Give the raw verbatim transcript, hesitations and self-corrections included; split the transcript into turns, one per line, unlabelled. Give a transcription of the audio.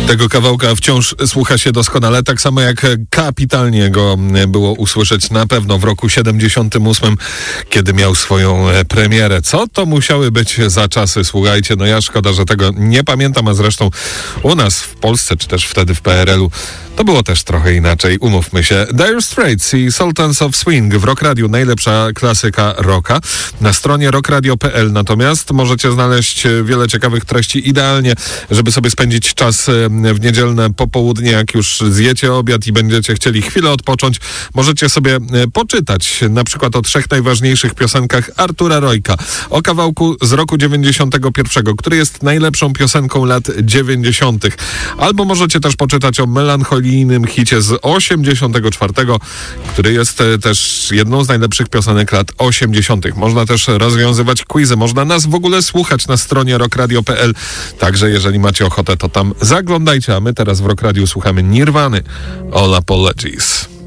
Tego kawałka wciąż słucha się doskonale, tak samo jak kapitalnie go było usłyszeć na pewno w roku siedemdziesiątym ósmym, kiedy miał swoją premierę. Co to musiały być za czasy? Słuchajcie, no ja szkoda, że tego nie pamiętam, a zresztą u nas w Polsce, czy też wtedy w P R L u, to było też trochę inaczej, umówmy się. Dire Straits i Sultans of Swing w Rock Radio, najlepsza klasyka rocka. Na stronie rock radio kropka p l natomiast możecie znaleźć wiele ciekawych treści, idealnie, żeby sobie spędzić czas w niedzielne popołudnie, jak już zjecie obiad i będziecie chcieli chwilę odpocząć. Możecie sobie poczytać na przykład o trzech najważniejszych piosenkach Artura Rojka, o kawałku z roku dziewięćdziesiątego pierwszego, który jest najlepszą piosenką lat dziewięćdziesiątych. Albo możecie też poczytać o melancholijnym hicie z osiemdziesiątego czwartego, który jest też jedną z najlepszych piosenek lat osiemdziesiątych. Można też rozwiązywać quizy, można nas w ogóle słuchać na stronie rock radio kropka p l. Także jeżeli macie ochotę, to tam zaglądajcie, a my teraz w Rock Radio słuchamy Nirwany, All Apologies.